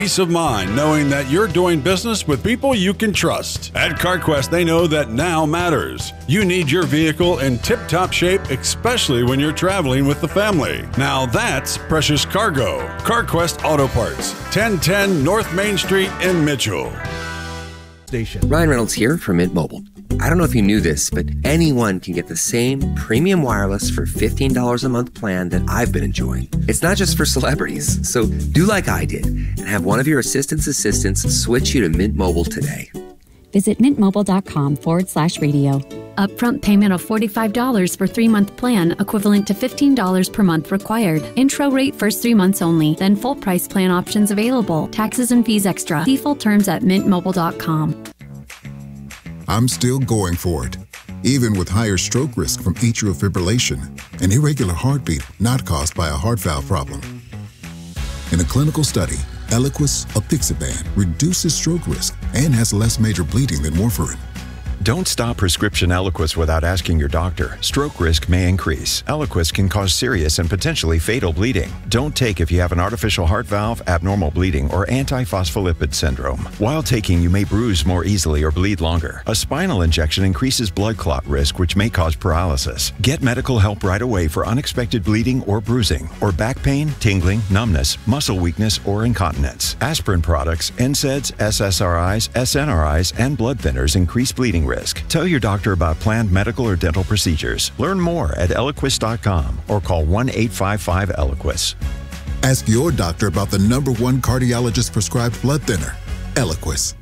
Peace of mind knowing that you're doing business with people you can trust. At CarQuest, they know that now matters. You need your vehicle in tip-top shape, especially when you're traveling with the family. Now that's precious cargo. CarQuest Auto Parts, 1010 North Main Street in Mitchell. Ryan Reynolds here from Mint Mobile. I don't know if you knew this, but anyone can get the same premium wireless for $15 a month plan that I've been enjoying. It's not just for celebrities, so do like I did and have one of your assistants switch you to Mint Mobile today. Visit mintmobile.com/radio. Upfront payment of $45 for 3-month plan, equivalent to $15 per month required. Intro rate first 3 months only, then full price plan options available. Taxes and fees extra. See full terms at mintmobile.com. I'm still going for it, even with higher stroke risk from atrial fibrillation, an irregular heartbeat not caused by a heart valve problem. In a clinical study, Eliquis apixaban reduces stroke risk and has less major bleeding than warfarin. Don't stop prescription Eliquis without asking your doctor. Stroke risk may increase. Eliquis can cause serious and potentially fatal bleeding. Don't take if you have an artificial heart valve, abnormal bleeding, or antiphospholipid syndrome. While taking, you may bruise more easily or bleed longer. A spinal injection increases blood clot risk, which may cause paralysis. Get medical help right away for unexpected bleeding or bruising, or back pain, tingling, numbness, muscle weakness, or incontinence. Aspirin products, NSAIDs, SSRIs, SNRIs, and blood thinners increase bleeding risk. Tell your doctor about planned medical or dental procedures. Learn more at Eliquis.com or call 1-855-ELIQUIS. Ask your doctor about the #1 cardiologist prescribed blood thinner, Eliquis.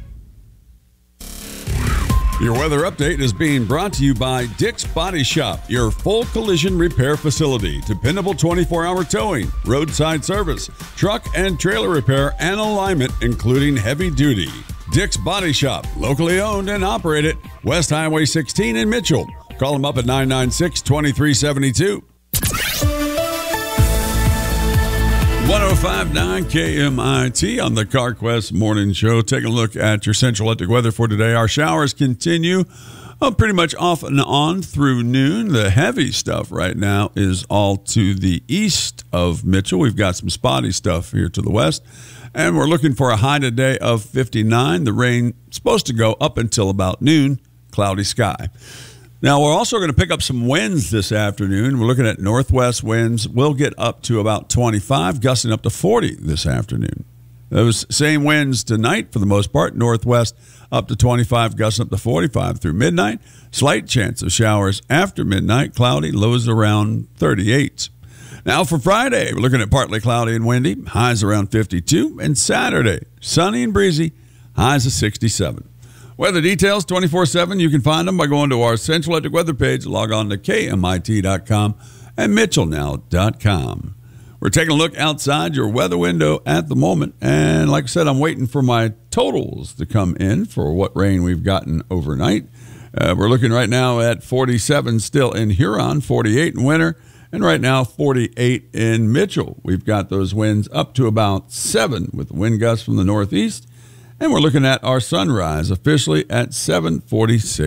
Your weather update is being brought to you by Dick's Body Shop, your full collision repair facility. Dependable 24-hour towing, roadside service, truck and trailer repair, and alignment, including heavy duty. Dick's Body Shop, locally owned and operated, West Highway 16 in Mitchell. Call them up at 996-2372. 105.9 KMIT on the CarQuest Morning Show. Taking a look at your Central Electric weather for today. Our showers continue pretty much off and on through noon. The heavy stuff right now is all to the east of Mitchell. We've got some spotty stuff here to the west. And we're looking for a high today of 59. The rain is supposed to go up until about noon. Cloudy sky. Now, we're also going to pick up some winds this afternoon. We're looking at northwest winds. We'll get up to about 25, gusting up to 40 this afternoon. Those same winds tonight for the most part. Northwest up to 25, gusting up to 45 through midnight. Slight chance of showers after midnight. Cloudy, lows around 38. Now for Friday, we're looking at partly cloudy and windy, highs around 52. And Saturday, sunny and breezy, highs of 67. Weather details 24/7. You can find them by going to our Central Electric weather page. Log on to KMIT.com and MitchellNow.com. We're taking a look outside your weather window at the moment. And like I said, I'm waiting for my totals to come in for what rain we've gotten overnight. We're looking right now at 47 still in Huron, 48 in Winter. And right now, 48 in Mitchell. We've got those winds up to about 7 with wind gusts from the northeast. And we're looking at our sunrise officially at 7:46